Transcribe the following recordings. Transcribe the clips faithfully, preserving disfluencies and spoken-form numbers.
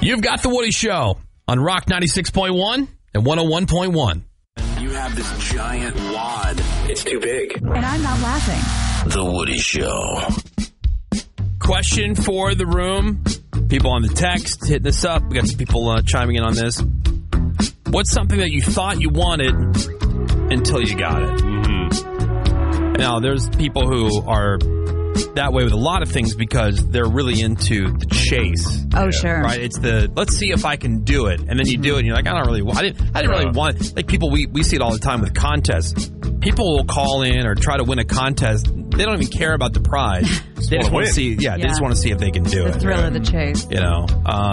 You've got The Woody Show on Rock ninety-six point one and one oh one point one. You have this giant wad. It's too big. And I'm not laughing. The Woody Show. Question for the room. People on the text hitting this up. We got some people uh, chiming in on this. What's something that you thought you wanted until you got it? Mm-hmm. Now, there's people who are that way with a lot of things because they're really into the chase. Oh, yeah. Sure. Right? It's the, let's see if I can do it. And then you do it and you're like, I don't really want, I didn't, I didn't really want, like people, we, we see it all the time with contests. People will call in or try to win a contest. They don't even care about the prize. They just want to see, yeah, yeah, they just want to see if they can do the it. The thrill right? of the chase. You know,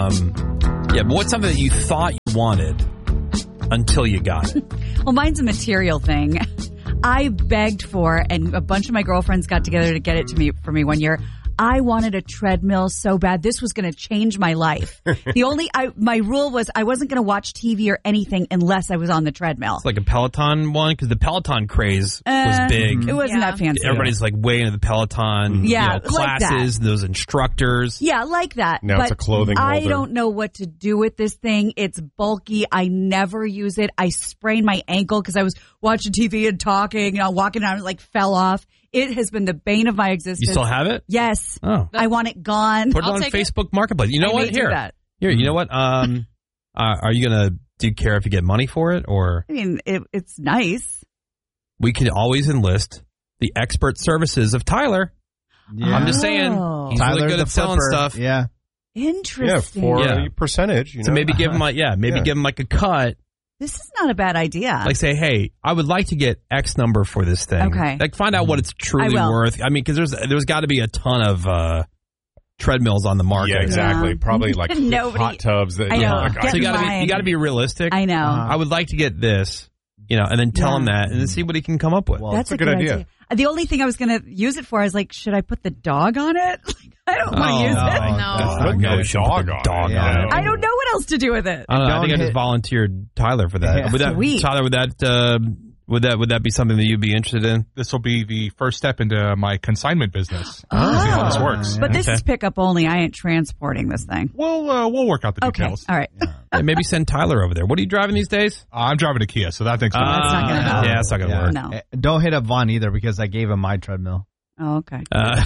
um, yeah, but what's something that you thought you wanted until you got it? Well, mine's a material thing. I begged for, and a bunch of my girlfriends got together to get it to me for me one year. I wanted a treadmill so bad. This was going to change my life. The only, I, my rule was I wasn't going to watch T V or anything unless I was on the treadmill. It's like a Peloton one, because the Peloton craze uh, was big. It wasn't yeah. that fancy. Everybody's like way into the Peloton yeah, you know, classes, like those instructors. Yeah, like that. Now but it's a clothing holder. I don't know what to do with this thing. It's bulky. I never use it. I sprained my ankle because I was watching T V and talking, you know, walking around and like fell off. It has been the bane of my existence. You still have it? Yes. Oh. I want it gone. Put it I'll on take Facebook it. Marketplace. You know I what? may do Here. that. Here, you know what? Um, uh, are you going to, do you care if you get money for it? Or I mean, it, it's nice. we can always enlist the expert services of Tyler. Yeah. I'm just saying, Oh. he's Tyler really good the at selling flipper. stuff. Yeah. Yeah, Interesting. for Yeah. a percentage. You know? So maybe give him like, yeah, maybe Yeah. give him like a cut. This is not a bad idea. Like say, hey, I would like to get X number for this thing. Okay. Like find out what it's truly I will. worth. I mean, because there's there's got to be a ton of uh, treadmills on the market. Yeah, exactly. Yeah. Probably like Nobody- hot tubs. That I you know. like, Get So you got to be mine. you got to be realistic. I know. I would like to get this, you know, and then tell Yeah. him that, and then see what he can come up with. Well, That's a good idea. The only thing I was going to use it for is like, should I put the dog on it? Like, I don't want to Oh, use no. it. No. That's not No good. Should put dog the on it. dog Yeah. on it. I don't know what else to do with it. I don't know. I Don't think I just hit- volunteered Tyler for that. Yeah. Would that Sweet. Tyler? Would that uh, would that would that be something that you'd be interested in? This will be the first step into my consignment business. Oh. See how this works. But this Okay. is pickup only. I ain't transporting this thing. We'll uh, we'll work out the Okay. details. All right. Hey, maybe send Tyler over there. What are you driving these days? Uh, I'm driving a Kia, so that thing's Uh, That's not gonna help. Yeah, that's not gonna Yeah. work. No. Eh, Don't hit up Vaughn either because I gave him my treadmill. Oh, okay. Uh,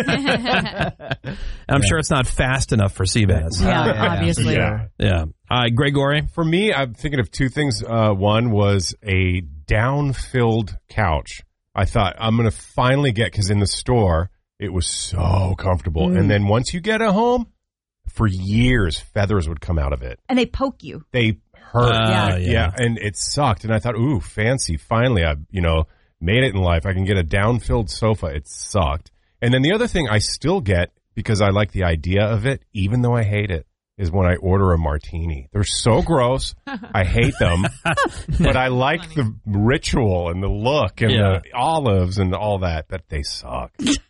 and I'm sure it's not fast enough for Seabass. Yeah, Uh, yeah. obviously. Yeah. Yeah. All right, Gregory. For me, I'm thinking of two things. Uh, one was a down-filled couch. I thought I'm going to finally get, because in the store, it was so comfortable. Mm. And then once you get it home, for years, feathers would come out of it. And they poke you. They hurt. Uh, Yeah. yeah. And it sucked. And I thought, ooh, fancy. Finally, I, you know, made it in life. I can get a down-filled sofa. It sucked. And then the other thing I still get, because I like the idea of it, even though I hate it, is when I order a martini. They're so gross. I hate them. But I like the ritual and the look and Yeah. the olives and all that, but they suck.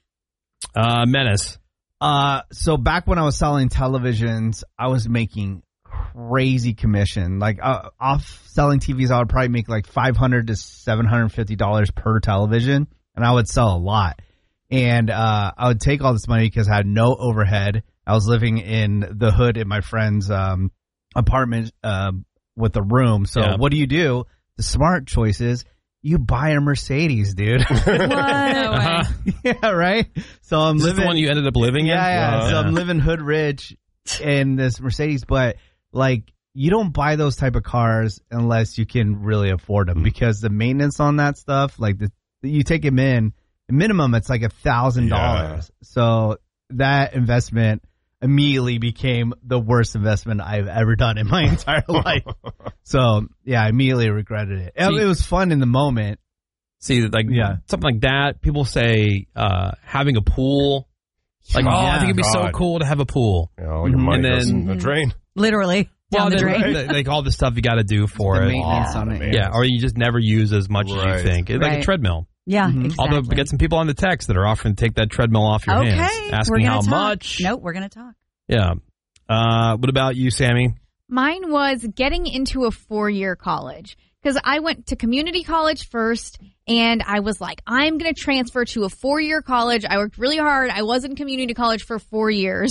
Uh, Menace. Uh, so back when I was selling televisions, I was making crazy commission. Like uh, off selling T Vs, I would probably make like five hundred to seven hundred fifty dollars per television, and I would sell a lot. And uh, I would take all this money because I had no overhead. I was living in the hood in my friend's um, apartment uh, with a room. So Yeah. what do you do? The smart choice is you buy a Mercedes, dude. What? Uh-huh. Yeah, right. So I'm Is this living the one you ended up living yeah, in? yeah. Uh, So I'm living hood rich in this Mercedes, but like you don't buy those type of cars unless you can really afford them because the maintenance on that stuff, like the, you take them in, the minimum it's like a thousand dollars. So that investment immediately became the worst investment I've ever done in my entire life. So yeah, I immediately regretted it. It, See- it was fun in the moment. See, like Yeah. something like that. People say uh, having a pool. Like, oh, I Yeah. think it'd be so God. cool to have a pool. You know, all your Mhm. money And goes then- in the drain. Literally. Down the then, drain. like, like all the stuff you got to do for The it. maintenance Oh, on it. man. Yeah, or you just never use as much as Right. you think. It's like a Right. treadmill. Yeah, Mhm. exactly. Although we get some people on the text that are offering to take that treadmill off your okay. hands, we're asking gonna how talk. much. Nope, we're going to talk. Yeah. Uh, what about you, Sammy? Mine was getting into a four-year college. because I went to community college first, and I was like, I'm going to transfer to a four-year college. I worked really hard. I was in community college for four years.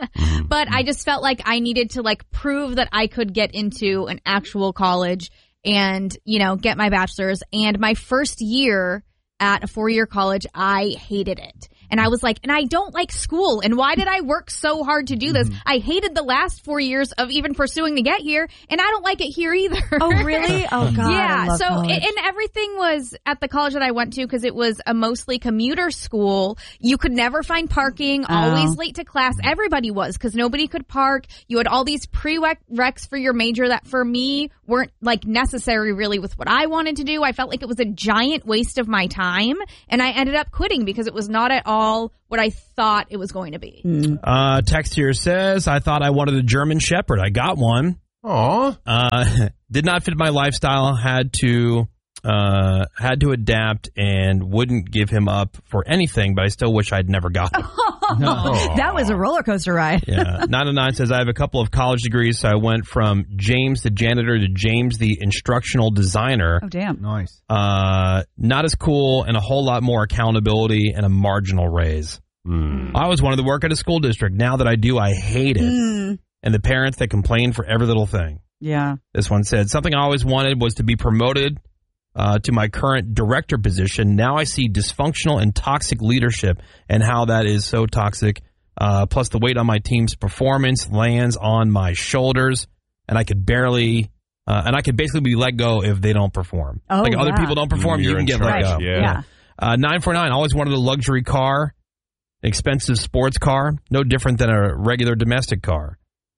But I just felt like I needed to, like, prove that I could get into an actual college and, you know, get my bachelor's. And my first year at a four-year college, I hated it. And I was like, and I don't like school. And why did I work so hard to do this? Mm-hmm. I hated the last four years of even pursuing to get here, and I don't like it here either. Oh, really? Oh, God. Yeah. I love so, college. and everything was at the college that I went to because it was a mostly commuter school. You could never find parking, Oh. always late to class. Everybody was because nobody could park. You had all these prereqs for your major that for me weren't like necessary really with what I wanted to do. I felt like it was a giant waste of my time, and I ended up quitting because it was not at all what I thought it was going to be. Uh, text here says, I thought I wanted a German Shepherd. I got one. Aw. Uh, did not fit my lifestyle. Had to uh, had to adapt and wouldn't give him up for anything, but I still wish I'd never got him. That was a roller coaster ride. Yeah. nine oh nine says, I have a couple of college degrees, so I went from James the janitor to James the instructional designer. Oh, damn. Nice. Uh, not as cool and a whole lot more accountability and a marginal raise. Mm. I always wanted to work at a school district. Now that I do, I hate it. Mm. And the parents that complain for every little thing. Yeah. This one said, something I always wanted was to be promoted uh, to my current director position. Now I see dysfunctional and toxic leadership and how that is so toxic. Uh, plus the weight on my team's performance lands on my shoulders, and I could barely, uh, and I could basically be let go if they don't perform. Oh, like other yeah. people don't perform, You're you can in get charge, let go. yeah. Yeah. Uh, nine four nine, always wanted a luxury car, expensive sports car, no different than a regular domestic car.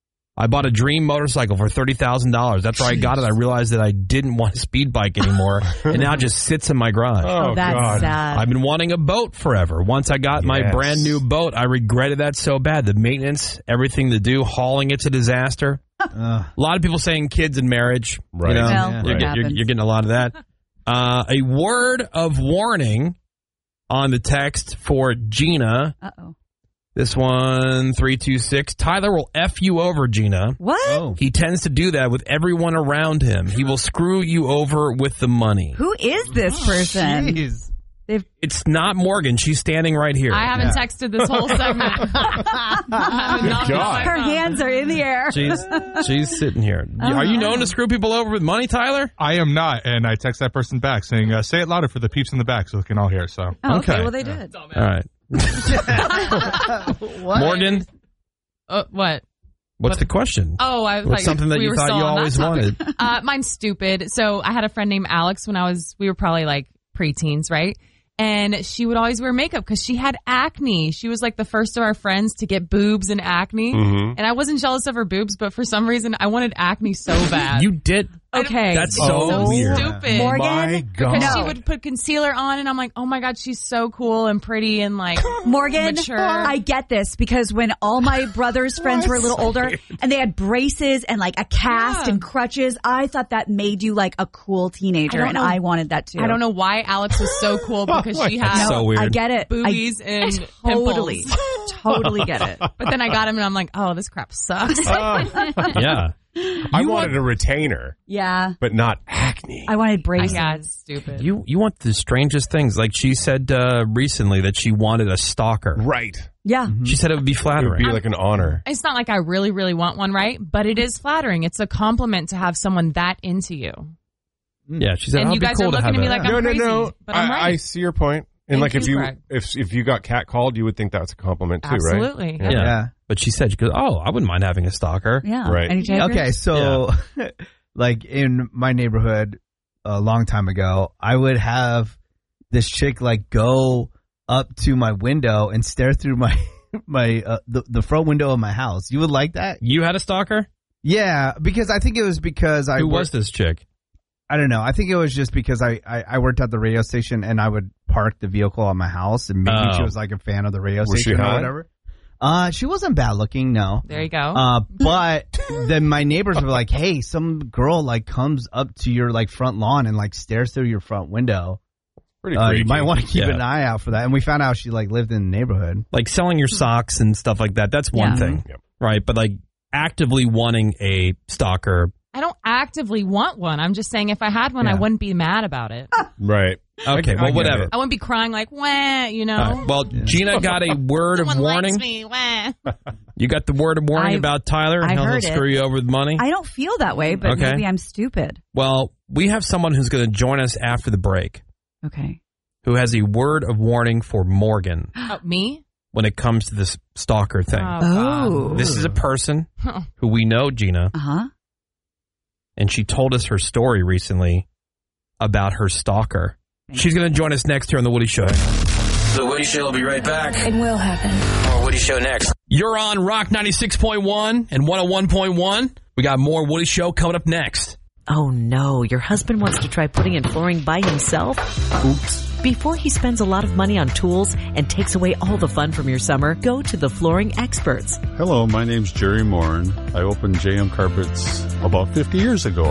I bought a dream motorcycle for thirty thousand dollars. After I got it, I realized that I didn't want a speed bike anymore, and now it just sits in my garage. Oh, Oh, that's God. sad. I've been wanting a boat forever. Once I got my Yes. brand new boat, I regretted that so bad. The maintenance, everything to do, hauling it's a disaster. Uh, A lot of people saying kids and marriage. Right. You know, Well, Yeah. you're, it get- you're, happens. you're getting a lot of that. Uh, a word of warning on the text for Gina. Uh-oh. This one, three two six. Tyler will F you over, Gina. What? oh. He tends to do that with everyone around him. He will screw you over with the money. Who is this person? Jeez. It's not Morgan. She's standing right here. I haven't Yeah. texted this whole segment. Not God. Her hands are in the air. She's she's sitting here. Are you known to screw people over with money, Tyler? I am not, and I text that person back saying, uh, say it louder for the peeps in the back so we can all hear. So Oh, okay. Okay. Well, they did. All right. What? Morgan, Uh, what? what's the question? Oh, I was What's like, something that we you were thought still you on that always topic. wanted? Uh, mine's stupid. So I had a friend named Alex when I was, we were probably like preteens, right? And she would always wear makeup because she had acne. She was like the first of our friends to get boobs and acne. Mhm. And I wasn't jealous of her boobs, but for some reason I wanted acne so bad. You did. Okay. That's It's so so weird. stupid. Morgan? My God. Because she would put concealer on, and I'm like, oh my God, she's so cool and pretty and like Morgan, mature. I get this because when all my brother's friends were a little older and they had braces and like a cast Yeah. and crutches, I thought that made you like a cool teenager, I don't and know- I wanted that too. I don't know why Alex was so cool because she That's had so weird. I get it. boobies I and totally, pimples. totally get it. But then I got him and I'm like, oh, this crap sucks. Yeah. I wanted a retainer, Yeah, but not acne. I wanted braces. yeah, it's stupid. You you want the strangest things. Like she said uh, recently that she wanted a stalker. Right. Yeah, She said it would be It would flattering. be like an honor. It's not like I really, really want one, right? But it is flattering. It's a compliment to have someone that into you. Yeah, she said, And "I'll you be guys cool are to looking have at me a- like I'm no, no, crazy, no. but I'm I, right. I see your point. And Thank like if you. you Correct. if if you got catcalled, you would think that's a compliment too, right? Absolutely. Yeah. Yeah. But she said, she goes, oh, I wouldn't mind having a stalker. yeah. Right. Any takers? Okay, so like in my neighborhood a long time ago, I would have this chick like go up to my window and stare through my my uh, the the front window of my house. You would like that? You had a stalker? Yeah, because I think it was because I Who wor- was this chick? I don't know. I think it was just because I, I, I worked at the radio station and I would park the vehicle at my house and maybe Oh. she was like a fan of the radio Was she station or hot? whatever. Uh, she wasn't bad looking, no. There you go. Uh, but then my neighbors were like, "Hey, some girl like comes up to your like front lawn and like stares through your front window. Pretty Uh, you freaky. might want to keep Yeah. an eye out for that." And we found out she like lived in the neighborhood. Like selling your socks and stuff like that. That's one Yeah. thing. Yep. Right. But like actively wanting a stalker. I don't actively want one. I'm just saying if I had one, Yeah. I wouldn't be mad about it. Right. Okay, I well, get whatever. it. I wouldn't be crying like, wah, you know. All right, well, Gina got a word of Someone warning. likes me, wah. You got the word of warning I- about Tyler and I how he'll heard it. screw you over with money? I don't feel that way, but Okay. maybe I'm stupid. Well, we have someone who's going to join us after the break Okay. who has a word of warning for Morgan Oh, me? when it comes to this stalker thing. Oh, Oh. God. This is a person Huh. who we know, Gina, Uh huh. and she told us her story recently about her stalker. She's going to join us next here on The Woody Show. The Woody Show will be right back. It will happen. More Woody Show next. You're on Rock ninety-six point one and one oh one point one. We got more Woody Show coming up next. Oh no, your husband wants to try putting in flooring by himself? Oops. Before he spends a lot of money on tools and takes away all the fun from your summer, go to the Flooring Experts. Hello, my name's Jerry Morin. I opened J M Carpets about fifty years ago.